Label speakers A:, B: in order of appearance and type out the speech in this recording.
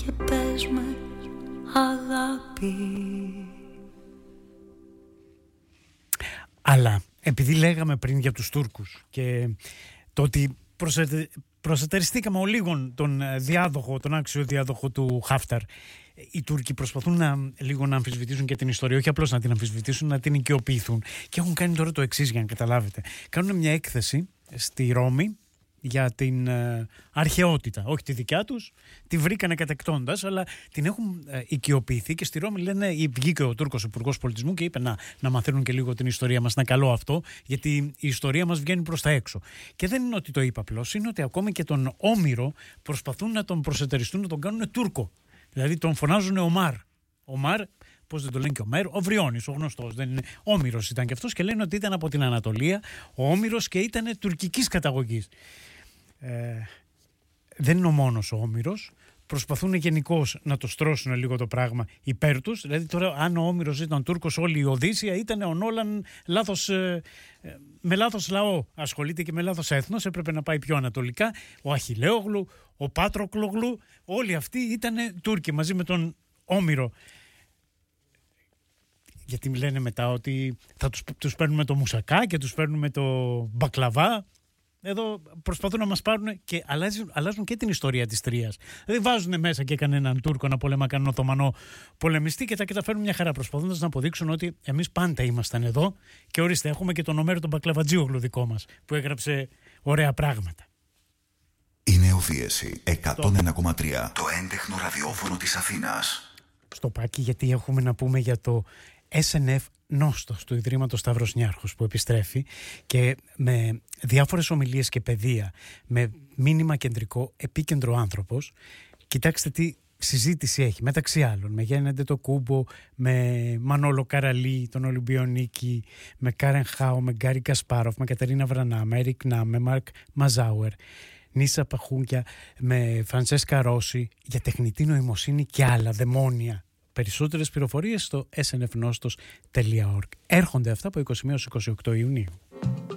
A: και πες με αγάπη.
B: Αλλά επειδή λέγαμε πριν για τους Τούρκους και το ότι προσετεριστήκαμε ο λίγον τον άξιο διάδοχο του Χάφταρ, οι Τούρκοι προσπαθούν λίγο να αμφισβητήσουν και την ιστορία, όχι απλώς να την αμφισβητήσουν, να την οικειοποιηθούν. Και έχουν κάνει τώρα το εξής, για να καταλάβετε. Κάνουν μια έκθεση στη Ρώμη για την αρχαιότητα, όχι τη δικιά τους, τη βρήκανε κατεκτώντας, αλλά την έχουν οικειοποιηθεί και στη Ρώμη λένε, βγήκε ο Τούρκος Υπουργός Πολιτισμού και είπε να μαθαίνουν και λίγο την ιστορία μας, να καλό αυτό, γιατί η ιστορία μας βγαίνει προς τα έξω. Και δεν είναι ότι το είπα απλώς, είναι ότι ακόμη και τον Όμηρο προσπαθούν να τον προσετεριστούν, να τον κάνουν Τούρκο. Δηλαδή τον φωνάζουν Ομάρ. Ομάρ, πώς δεν το λένε και Ομέρ, ο Βριώνης, ο γνωστός, δεν είναι, Όμηρος ήταν και αυτός, και λένε ότι ήταν από την Ανατολία ο Όμηρος και ήταν τουρκικής καταγωγής. Δεν είναι ο μόνος ο Όμηρος. Προσπαθούν γενικώς να το στρώσουν λίγο το πράγμα υπέρ τους. Δηλαδή τώρα αν ο Όμηρος ήταν Τούρκος, όλη η Οδύσσεια ήταν ο Νόλαν με λάθος λαό. Ασχολείται και με λάθος έθνος, έπρεπε να πάει πιο ανατολικά. Ο Αχιλλέογλου, ο Πάτροκλογλου, όλοι αυτοί ήταν Τούρκοι μαζί με τον Όμηρο. Γιατί λένε μετά ότι θα τους παίρνουμε το μουσακά και τους παίρνουμε το μπακλαβά. Εδώ προσπαθούν να μας πάρουν και αλλάζουν και την ιστορία της Τρίας. Δηλαδή βάζουν μέσα και κανέναν Τούρκο να πολεμά κανέναν Οθωμανό πολεμιστή και τα καταφέρουν μια χαρά, προσπαθώντας να αποδείξουν ότι εμείς πάντα ήμασταν εδώ και ορίστε, έχουμε και τον Ομέρο τον Μπακλαβατζίογλου δικό μας που έγραψε ωραία πράγματα.
C: Η Νεοδίεση 101,3, το έντεχνο ραδιόφωνο της Αθήνας.
B: Στο πάκι, γιατί έχουμε να πούμε για το SNF Νόστος του Ιδρύματος Σταύρος Νιάρχος που επιστρέφει και με διάφορες ομιλίες και παιδεία, με μήνυμα κεντρικό, επίκεντρο άνθρωπος. Κοιτάξτε τι συζήτηση έχει μεταξύ άλλων με Γιάννη Αντετοκούμπο, με Μανόλο Καραλή, τον Ολυμπιονίκη, με Κάρεν Χάο, με Γκάρι Κασπάροφ, με Κατερίνα Βρανά, με Έρικ Να, με Μαρκ Μαζάουερ, Νίσα Παχούγκια, με Φραντσέσκα Ρώση, για τεχνητή νοημοσύνη και άλλα δαιμόνια. Περισσότερες πληροφορίες στο snfnostos.org. Έρχονται αυτά από 21 έως 28 Ιουνίου.